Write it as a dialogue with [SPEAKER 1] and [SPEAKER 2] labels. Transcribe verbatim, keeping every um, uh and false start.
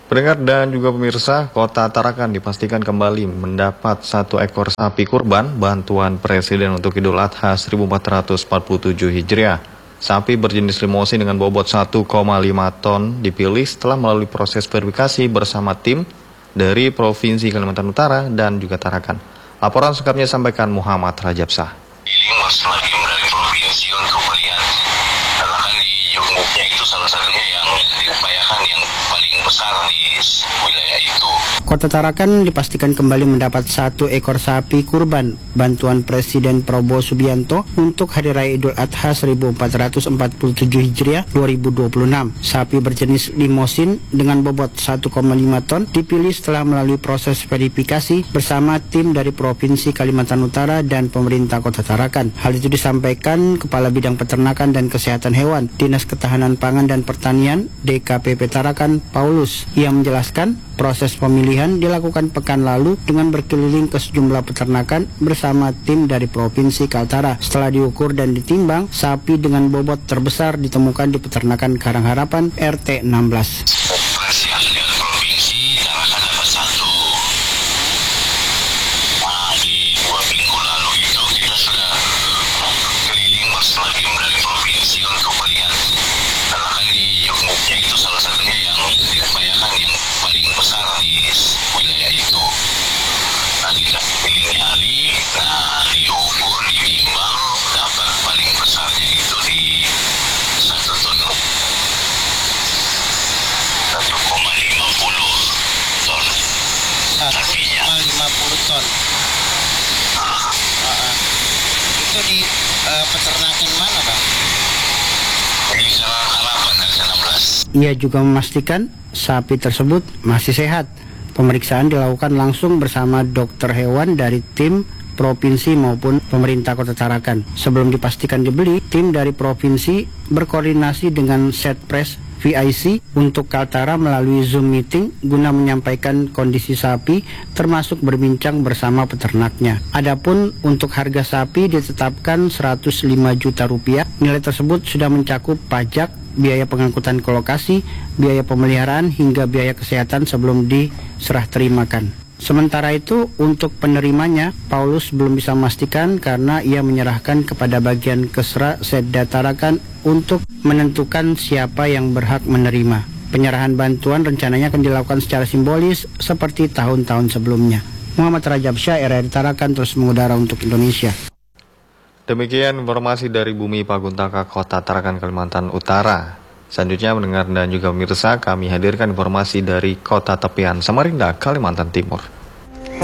[SPEAKER 1] Pendengar dan juga pemirsa, Kota Tarakan dipastikan kembali mendapat satu ekor sapi kurban bantuan Presiden untuk Idul Adha seribu empat ratus empat puluh tujuh Hijriah. Sapi berjenis limosin dengan bobot satu koma lima ton dipilih setelah melalui proses verifikasi bersama tim dari Provinsi Kalimantan Utara dan juga Tarakan. Laporan selengkapnya sampaikan Muhammad Rajabsah.
[SPEAKER 2] Dari provinsi untuk melihat karena di Jogja itu salah satunya yang diupayakan yang paling besar di wilayah itu.
[SPEAKER 3] Kota Tarakan dipastikan kembali mendapat satu ekor sapi kurban bantuan Presiden Prabowo Subianto untuk Hari Raya Idul Adha seribu empat ratus empat puluh tujuh Hijriah dua ribu dua puluh enam. Sapi berjenis limosin dengan bobot satu koma lima ton dipilih setelah melalui proses verifikasi bersama tim dari Provinsi Kalimantan Utara dan pemerintah Kota Tarakan. Hal itu disampaikan Kepala Bidang Peternakan dan Kesehatan Hewan Dinas Ketahanan Pangan dan Pertanian D K P P Tarakan Paulus. Ia menjelaskan proses pemilihan dilakukan pekan lalu dengan berkeliling ke sejumlah peternakan bersama tim dari Provinsi Kaltara. Setelah diukur dan ditimbang, sapi dengan bobot terbesar ditemukan di peternakan Karangharapan R T enam belas.
[SPEAKER 2] Provinsi Tarakan dapat satu. Nah, di dua minggu lalu itu kita sudah keliling bersama tim dari provinsi untuk melihat karena kan di Jogja itu salah satunya yang diupayakan yang paling besar di wilayah itu. Nah, kita pilih nyali, nah diukur, ditimbang, dapat paling besarnya itu di satu ton, satu koma lima puluh ton.
[SPEAKER 4] satu koma lima puluh ton.
[SPEAKER 2] Nah,
[SPEAKER 4] Uh, itu di uh, peternakan mana, Bang?
[SPEAKER 2] di Karangharapan R T enam belas.
[SPEAKER 3] Ia juga memastikan sapi tersebut masih sehat. Pemeriksaan dilakukan langsung bersama dokter hewan dari tim provinsi maupun pemerintah Kota Tarakan. Sebelum dipastikan dibeli, tim dari provinsi berkoordinasi dengan Setpres V I C untuk Kaltara melalui Zoom meeting guna menyampaikan kondisi sapi termasuk berbincang bersama peternaknya. Adapun untuk harga sapi ditetapkan seratus lima juta rupiah. Nilai tersebut sudah mencakup pajak, biaya pengangkutan ke lokasi, biaya pemeliharaan hingga biaya kesehatan sebelum diserah terimakan. Sementara itu untuk penerimanya, Paulus belum bisa memastikan karena ia menyerahkan kepada bagian Kesra Setda Tarakan untuk menentukan siapa yang berhak menerima. Penyerahan bantuan rencananya akan dilakukan secara simbolis seperti tahun-tahun sebelumnya. Muhammad Rajabsah, R R I Tarakan, terus mengudara untuk Indonesia.
[SPEAKER 1] Demikian informasi dari Bumi Paguntaka, Kota Tarakan, Kalimantan Utara. Selanjutnya mendengar dan juga pemirsa, kami hadirkan informasi dari Kota Tepian, Samarinda, Kalimantan Timur.